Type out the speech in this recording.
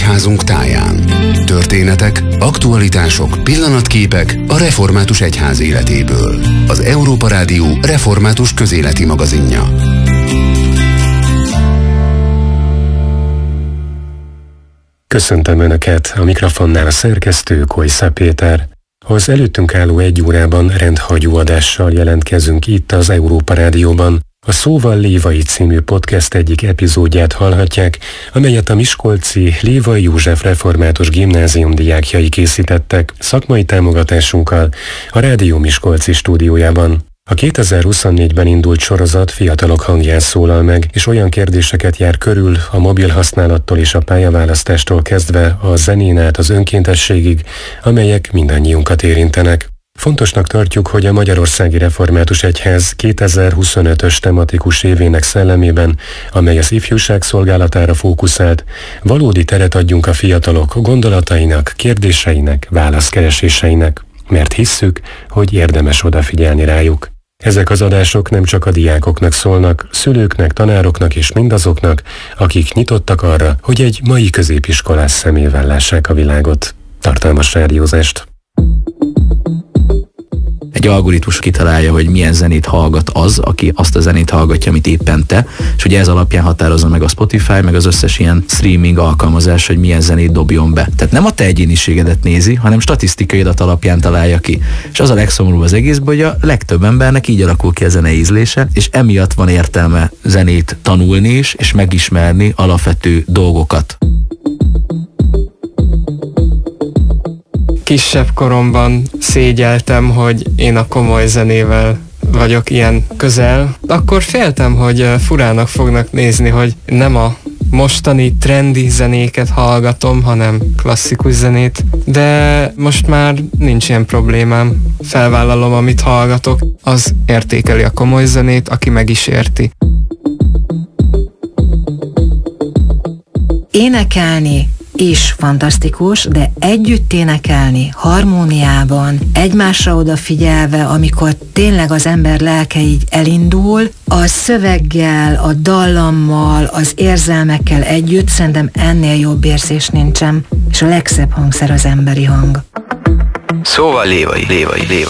egyházunk táján. Történetek, aktualitások, pillanatképek a református egyház életéből. Az Európa Rádió református közéleti magazinja. Köszöntöm Önöket, a mikrofonnál a szerkesztő Kojsza Péter. Az előttünk álló egy órában rendhagyó adással jelentkezünk itt az Európa Rádióban. A Szóval Lévai című podcast egyik epizódját hallhatják, amelyet a miskolci Lévai József Református Gimnázium diákjai készítettek szakmai támogatásunkkal a Rádió Miskolci stúdiójában. A 2024-ben indult sorozat fiatalok hangján szólal meg, és olyan kérdéseket jár körül a mobil használattól és a pályaválasztástól kezdve a zenén át az önkéntességig, amelyek mindannyiunkat érintenek. Fontosnak tartjuk, hogy a Magyarországi Református Egyház 2025-ös tematikus évének szellemében, amely az ifjúság szolgálatára fókuszált, valódi teret adjunk a fiatalok gondolatainak, kérdéseinek, válaszkereséseinek, mert hisszük, hogy érdemes odafigyelni rájuk. Ezek az adások nem csak a diákoknak szólnak, szülőknek, tanároknak és mindazoknak, akik nyitottak arra, hogy egy mai középiskolás szemével lássák a világot. Tartalmas rádiózást! Egy algoritmus kitalálja, hogy milyen zenét hallgat az, aki azt a zenét hallgatja, amit éppen te, és ugye ez alapján határozza meg a Spotify, meg az összes ilyen streaming alkalmazás, hogy milyen zenét dobjon be. Tehát nem a te egyéniségedet nézi, hanem statisztikai adat alapján találja ki. És az a legszomorúbb az egészben, hogy a legtöbb embernek így alakul ki a zene ízlése, és emiatt van értelme zenét tanulni is, és megismerni alapvető dolgokat. Kisebb koromban szégyeltem, hogy én a komoly zenével vagyok ilyen közel. Akkor féltem, hogy furának fognak nézni, hogy nem a mostani trendi zenéket hallgatom, hanem klasszikus zenét. De most már nincs ilyen problémám. Felvállalom, amit hallgatok. Az értékeli a komoly zenét, aki meg is érti. Énekelni is fantasztikus, de együtt énekelni, harmóniában, egymásra odafigyelve, amikor tényleg az ember lelke így elindul, a szöveggel, a dallammal, az érzelmekkel együtt szerintem ennél jobb érzés nincsen, és a legszebb hangszer az emberi hang. Szóval lévai.